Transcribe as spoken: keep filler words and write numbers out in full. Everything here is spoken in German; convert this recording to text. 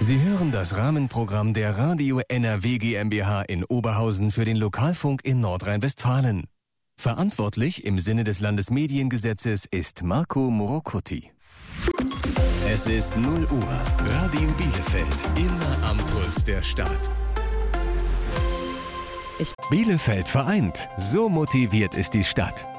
Sie hören das Rahmenprogramm der Radio N R W GmbH in Oberhausen für den Lokalfunk in Nordrhein-Westfalen. Verantwortlich im Sinne des Landesmediengesetzes ist Marco Morocuti. Es ist null Uhr. Radio Bielefeld. Immer am Puls der Stadt. Ich Bielefeld vereint. So motiviert ist die Stadt.